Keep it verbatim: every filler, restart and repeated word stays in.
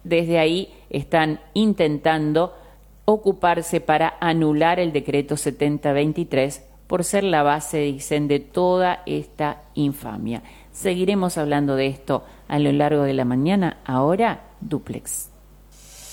desde ahí están intentando ocuparse para anular el decreto setenta veintitrés por ser la base, dicen, de toda esta infamia. Seguiremos hablando de esto a lo largo de la mañana. Ahora, Dúplex.